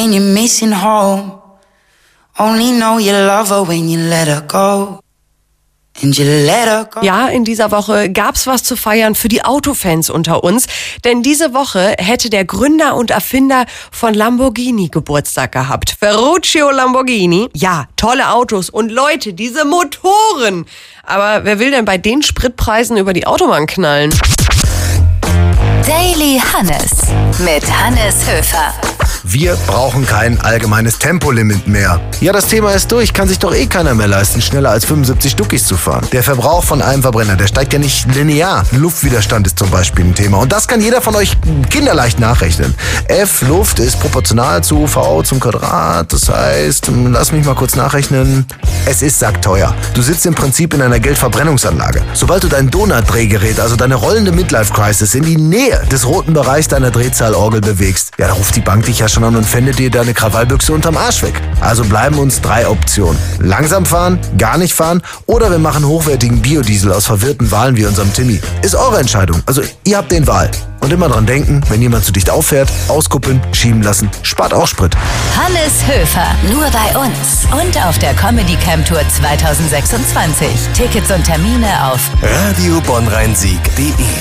when you're missing home. Only know you love her when you let her go. Ja, in dieser Woche gab's was zu feiern für die Autofans unter uns, denn diese Woche hätte der Gründer und Erfinder von Lamborghini Geburtstag gehabt. Ferruccio Lamborghini. Ja, tolle Autos und Leute, diese Motoren. Aber wer will denn bei den Spritpreisen über die Autobahn knallen? Daily Hannes mit Hannes Höfer. Wir brauchen kein allgemeines Tempolimit mehr. Ja, das Thema ist durch. Kann sich doch eh keiner mehr leisten, schneller als 75 Stuckis zu fahren. Der Verbrauch von einem Verbrenner, der steigt ja nicht linear. Luftwiderstand ist zum Beispiel ein Thema. Und das kann jeder von euch kinderleicht nachrechnen. F, Luft, ist proportional zu V zum Quadrat. Das heißt, lass mich mal kurz nachrechnen. Es ist sackteuer. Du sitzt im Prinzip in einer Geldverbrennungsanlage. Sobald du dein Donut-Drehgerät, also deine rollende Midlife-Crisis, in die Nähe des roten Bereichs deiner Drehzahlorgel bewegst, ja, da ruft die Bank dich ja schon an und fändet dir deine Krawallbüchse unterm Arsch weg. Also bleiben uns 3 Optionen. Langsam fahren, gar nicht fahren oder wir machen hochwertigen Biodiesel aus verwirrten Wahlen wie unserem Timmy. Ist eure Entscheidung. Also ihr habt den Wahl. Und immer dran denken, wenn jemand zu dicht auffährt, auskuppeln, schieben lassen, spart auch Sprit. Hannes Höfer, nur bei uns und auf der Comedy Camp Tour 2026. Tickets und Termine auf Radio Bonn-Rhein-Sieg.de